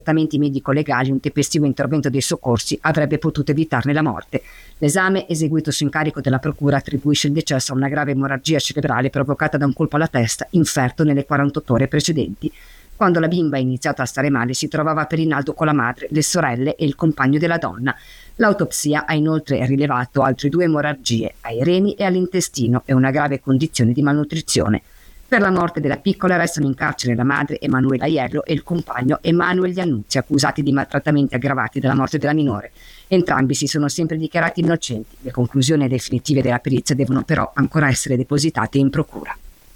trattamenti medico-legali, un tempestivo intervento dei soccorsi avrebbe potuto evitarne la morte. L'esame eseguito su incarico della procura attribuisce il decesso a una grave emorragia cerebrale provocata da un colpo alla testa inferto nelle 48 ore precedenti. Quando la bimba ha iniziato a stare male si trovava a Perinaldo con la madre, le sorelle e il compagno della donna. L'autopsia ha inoltre rilevato altre 2 emorragie ai reni e all'intestino e una grave condizione di malnutrizione. Per la morte della piccola restano in carcere la madre Emanuela Iello e il compagno Emanuel Iannuzzi, accusati di maltrattamenti aggravati della morte della minore. Entrambi si sono sempre dichiarati innocenti. Le conclusioni definitive della perizia devono però ancora essere depositate in procura.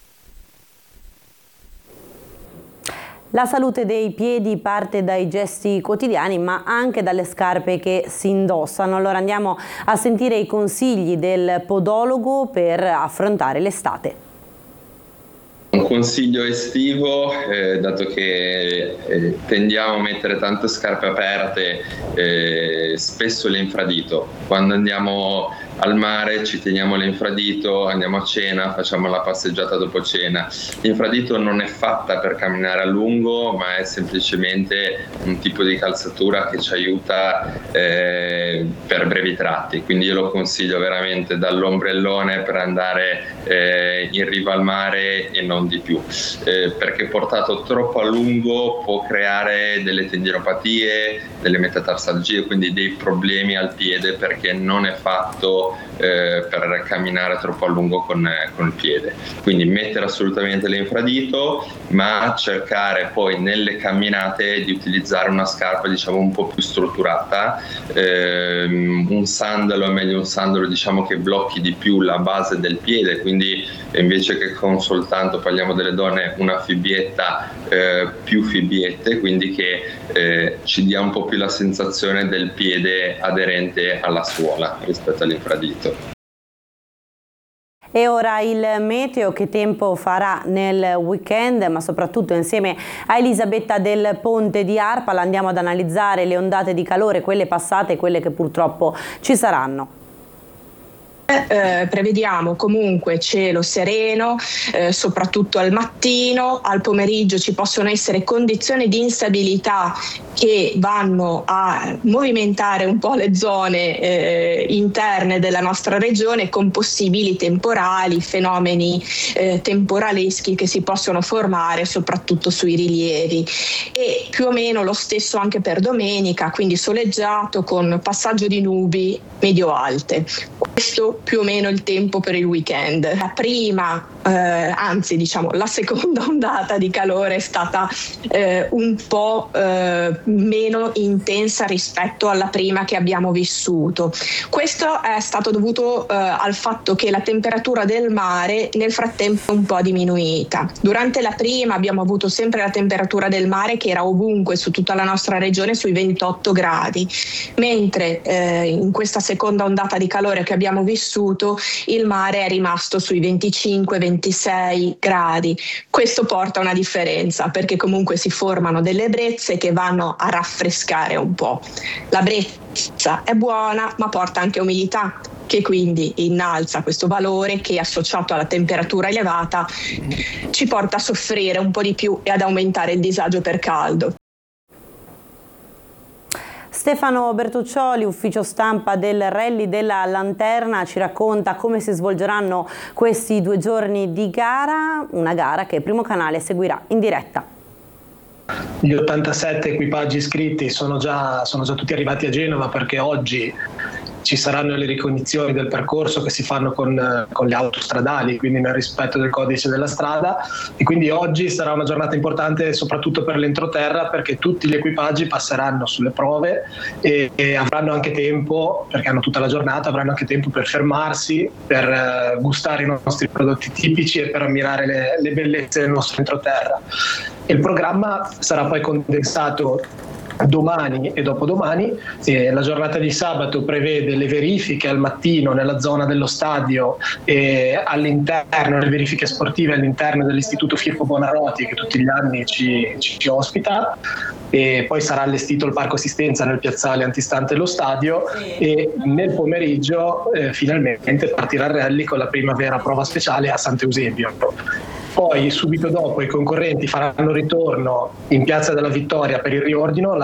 La salute dei piedi parte dai gesti quotidiani, ma anche dalle scarpe che si indossano. Allora andiamo a sentire i consigli del podologo per affrontare l'estate. Un consiglio estivo, dato che tendiamo a mettere tante scarpe aperte, spesso l'infradito. Quando andiamo al mare ci teniamo l'infradito, andiamo a cena, facciamo la passeggiata dopo cena. L'infradito non è fatta per camminare a lungo, ma è semplicemente un tipo di calzatura che ci aiuta per brevi tratti. Quindi io lo consiglio veramente dall'ombrellone per andare in riva al mare e non di più, perché portato troppo a lungo può creare delle tendinopatie, delle metatarsalgie, quindi dei problemi al piede, perché non è fatto per camminare troppo a lungo con il piede. Quindi mettere assolutamente l'infradito, ma cercare poi nelle camminate di utilizzare una scarpa diciamo un po' più strutturata, un sandalo, è meglio un sandalo diciamo che blocchi di più la base del piede, quindi invece che con soltanto, parliamo delle donne, una fibbietta, più fibbiette, quindi che ci dia un po' più la sensazione del piede aderente alla suola rispetto all'infradito. E ora il meteo, che tempo farà nel weekend, ma soprattutto insieme a Elisabetta del Ponte di Arpala andiamo ad analizzare le ondate di calore, quelle passate e quelle che purtroppo ci saranno. Prevediamo comunque cielo sereno, soprattutto al mattino. Al pomeriggio ci possono essere condizioni di instabilità che vanno a movimentare un po' le zone interne della nostra regione, con possibili temporali, fenomeni temporaleschi che si possono formare soprattutto sui rilievi, e più o meno lo stesso anche per domenica, quindi soleggiato con passaggio di nubi medio-alte. Questo più o meno il tempo per il weekend. La prima, anzi diciamo la seconda ondata di calore è stata un po' meno intensa rispetto alla prima che abbiamo vissuto. Questo è stato dovuto al fatto che la temperatura del mare nel frattempo è un po' diminuita. Durante la prima abbiamo avuto sempre la temperatura del mare che era ovunque su tutta la nostra regione sui 28 gradi, mentre in questa seconda ondata di calore che abbiamo vissuto il mare è rimasto sui 25-26 gradi. Questo porta a una differenza, perché comunque si formano delle brezze che vanno a raffrescare un po'. La brezza è buona, ma porta anche umidità, che quindi innalza questo valore che, associato alla temperatura elevata, ci porta a soffrire un po' di più e ad aumentare il disagio per caldo. Stefano Bertuccioli, ufficio stampa del Rally della Lanterna, ci racconta come si svolgeranno questi 2 giorni di gara, una gara che Primo Canale seguirà in diretta. Gli 87 equipaggi iscritti sono già tutti arrivati a Genova, perché oggi ci saranno le ricognizioni del percorso che si fanno con le auto stradali, quindi nel rispetto del codice della strada, e quindi oggi sarà una giornata importante soprattutto per l'entroterra, perché tutti gli equipaggi passeranno sulle prove e avranno anche tempo, perché hanno tutta la giornata, avranno anche tempo per fermarsi, per gustare i nostri prodotti tipici e per ammirare le bellezze del nostro entroterra. Il programma sarà poi condensato domani e dopodomani. La giornata di sabato prevede le verifiche al mattino nella zona dello stadio e all'interno, le verifiche sportive all'interno dell'istituto Firpo Buonarroti, che tutti gli anni ci ospita, e poi sarà allestito il parco assistenza nel piazzale antistante lo stadio, e nel pomeriggio finalmente partirà il rally con la prima vera prova speciale a Sant'Eusebio. Poi subito dopo i concorrenti faranno ritorno in Piazza della Vittoria per il riordino.